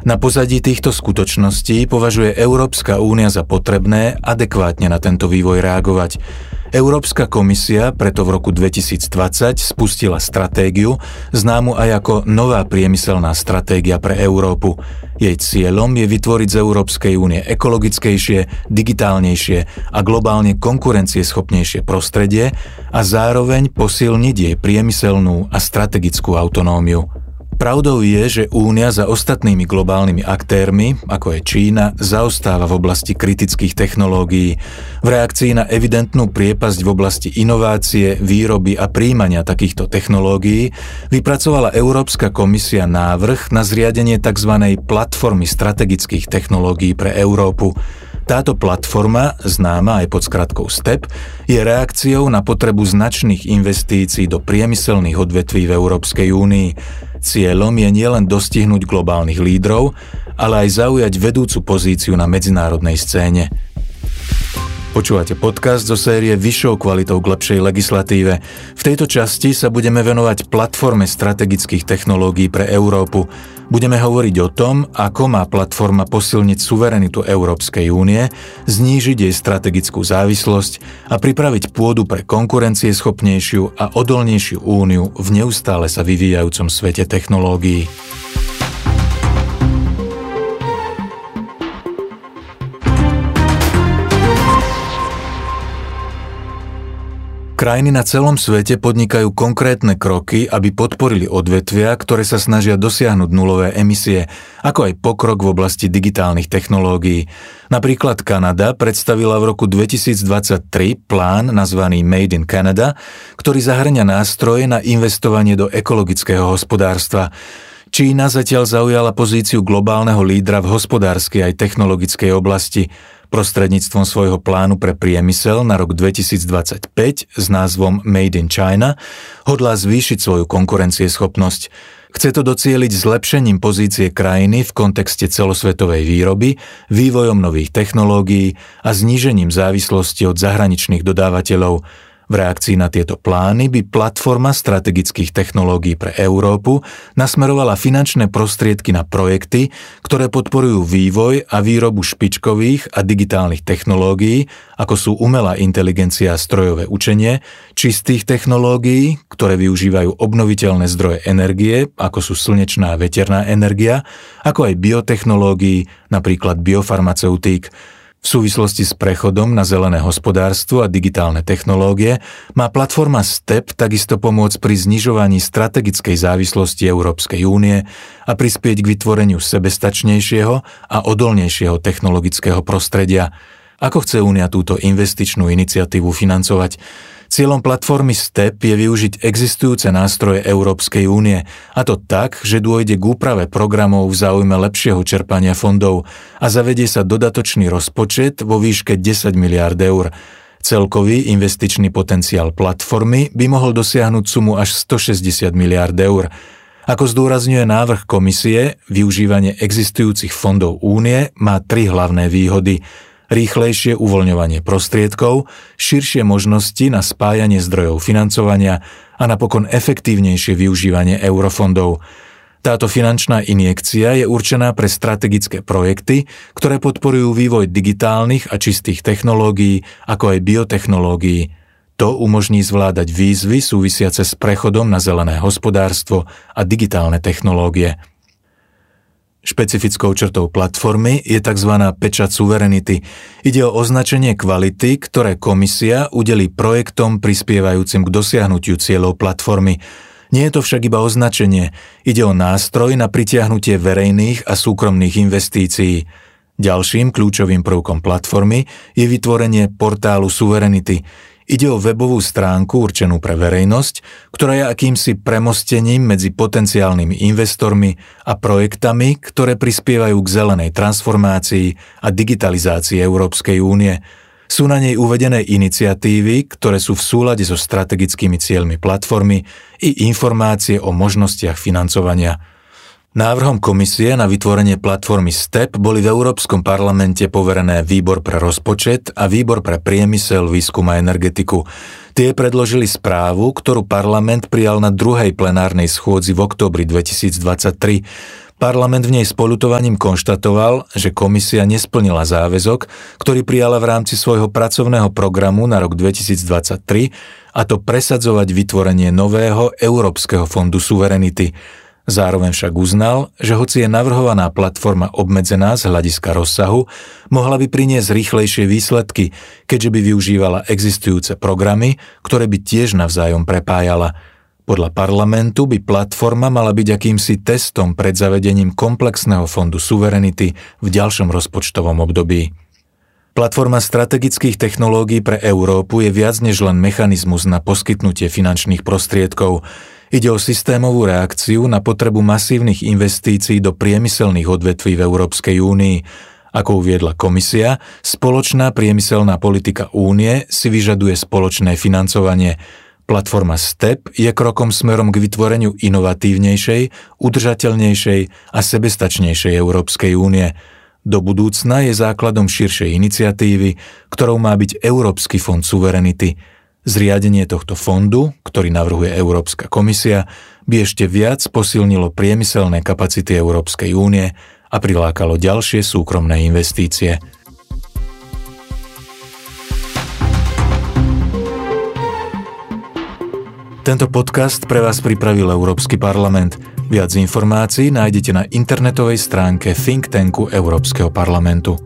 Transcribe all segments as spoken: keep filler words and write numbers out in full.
Na pozadí týchto skutočností považuje Európska únia za potrebné adekvátne na tento vývoj reagovať. Európska komisia preto v roku dvetisícdvadsať spustila stratégiu, známu aj ako Nová priemyselná stratégia pre Európu. Jej cieľom je vytvoriť z Európskej únie ekologickejšie, digitálnejšie a globálne konkurencieschopnejšie prostredie a zároveň posilniť jej priemyselnú a strategickú autonómiu. Pravdou je, že Únia za ostatnými globálnymi aktérmi, ako je Čína, zaostáva v oblasti kritických technológií. V reakcii na evidentnú priepasť v oblasti inovácie, výroby a prijímania takýchto technológií vypracovala Európska komisia návrh na zriadenie tzv. Platformy strategických technológií pre Európu. Táto platforma, známa aj pod skratkou STEP, je reakciou na potrebu značných investícií do priemyselných odvetví v Európskej únii. Cieľom je nielen dostihnúť globálnych lídrov, ale aj zaujať vedúcu pozíciu na medzinárodnej scéne. Počúvate podcast zo série Vyššou kvalitou k lepšej legislatíve. V tejto časti sa budeme venovať platforme strategických technológií pre Európu. Budeme hovoriť o tom, ako má platforma posilniť suverenitu Európskej únie, znížiť jej strategickú závislosť a pripraviť pôdu pre konkurencieschopnejšiu a odolnejšiu úniu v neustále sa vyvíjajúcom svete technológií. Krajiny na celom svete podnikajú konkrétne kroky, aby podporili odvetvia, ktoré sa snažia dosiahnuť nulové emisie, ako aj pokrok v oblasti digitálnych technológií. Napríklad Kanada predstavila v roku dvetisícdvadsaťtri plán nazvaný Made in Canada, ktorý zahŕňa nástroje na investovanie do ekologického hospodárstva. Čína zatiaľ zaujala pozíciu globálneho lídra v hospodárskej aj technologickej oblasti. Prostredníctvom svojho plánu pre priemysel na rok dvetisícdvadsaťpäť s názvom Made in China hodlá zvýšiť svoju konkurencieschopnosť. Chce to docieliť zlepšením pozície krajiny v kontexte celosvetovej výroby, vývojom nových technológií a znížením závislosti od zahraničných dodávateľov. V reakcii na tieto plány by platforma strategických technológií pre Európu nasmerovala finančné prostriedky na projekty, ktoré podporujú vývoj a výrobu špičkových a digitálnych technológií, ako sú umelá inteligencia a strojové učenie, čistých technológií, ktoré využívajú obnoviteľné zdroje energie, ako sú slnečná a veterná energia, ako aj biotechnológií, napríklad biofarmaceutík. V súvislosti s prechodom na zelené hospodárstvo a digitálne technológie má platforma STEP takisto pomôcť pri znižovaní strategickej závislosti Európskej únie a prispieť k vytvoreniu sebestačnejšieho a odolnejšieho technologického prostredia. Ako chce Únia túto investičnú iniciatívu financovať? Cieľom platformy STEP je využiť existujúce nástroje Európskej únie, a to tak, že dôjde k úprave programov v záujme lepšieho čerpania fondov a zavedie sa dodatočný rozpočet vo výške desať miliárd eur. Celkový investičný potenciál platformy by mohol dosiahnuť sumu až stošesťdesiat miliárd eur. Ako zdôrazňuje návrh komisie, využívanie existujúcich fondov únie má tri hlavné výhody: rýchlejšie uvoľňovanie prostriedkov, širšie možnosti na spájanie zdrojov financovania a napokon efektívnejšie využívanie eurofondov. Táto finančná injekcia je určená pre strategické projekty, ktoré podporujú vývoj digitálnych a čistých technológií, ako aj biotechnológií. To umožní zvládať výzvy súvisiace s prechodom na zelené hospodárstvo a digitálne technológie. Špecifickou črtou platformy je tzv. Pečať suverenity. Ide o označenie kvality, ktoré komisia udelí projektom prispievajúcim k dosiahnutiu cieľov platformy. Nie je to však iba označenie, ide o nástroj na pritiahnutie verejných a súkromných investícií. Ďalším kľúčovým prvkom platformy je vytvorenie portálu Suverenity. Ide o webovú stránku určenú pre verejnosť, ktorá je akýmsi premostením medzi potenciálnymi investormi a projektami, ktoré prispievajú k zelenej transformácii a digitalizácii Európskej únie. Sú na nej uvedené iniciatívy, ktoré sú v súlade so strategickými cieľmi platformy, i informácie o možnostiach financovania. Návrhom komisie na vytvorenie platformy STEP boli v Európskom parlamente poverené Výbor pre rozpočet a Výbor pre priemysel, výskum a energetiku. Tie predložili správu, ktorú parlament prijal na druhej plenárnej schôdzi v októbri dvetisícdvadsaťtri. Parlament v nej s poľutovaním konštatoval, že komisia nesplnila záväzok, ktorý prijala v rámci svojho pracovného programu na rok dvetisícdvadsaťtri, a to presadzovať vytvorenie nového Európskeho fondu suverenity. Zároveň však uznal, že hoci je navrhovaná platforma obmedzená z hľadiska rozsahu, mohla by priniesť rýchlejšie výsledky, keďže by využívala existujúce programy, ktoré by tiež navzájom prepájala. Podľa parlamentu by platforma mala byť akýmsi testom pred zavedením komplexného fondu suverenity v ďalšom rozpočtovom období. Platforma strategických technológií pre Európu je viac než len mechanizmus na poskytnutie finančných prostriedkov. Ide o systémovú reakciu na potrebu masívnych investícií do priemyselných odvetví v Európskej únii. Ako uviedla komisia, spoločná priemyselná politika únie si vyžaduje spoločné financovanie. Platforma STEP je krokom smerom k vytvoreniu inovatívnejšej, udržateľnejšej a sebestačnejšej Európskej únie. Do budúcna je základom širšej iniciatívy, ktorou má byť Európsky fond suverenity. Zriadenie tohto fondu, ktorý navrhuje Európska komisia, by ešte viac posilnilo priemyselné kapacity Európskej únie a prilákalo ďalšie súkromné investície. Tento podcast pre vás pripravil Európsky parlament. Viac informácií nájdete na internetovej stránke think tanku Európskeho parlamentu.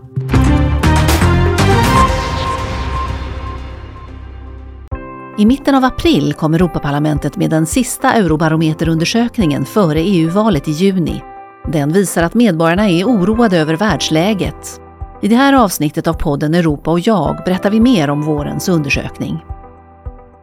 I mitten av april kom Europaparlamentet med den sista Eurobarometerundersökningen före E U-valet i juni. Den visar att medborgarna är oroade över världsläget. I det här avsnittet av podden Europa och jag berättar vi mer om vårens undersökning.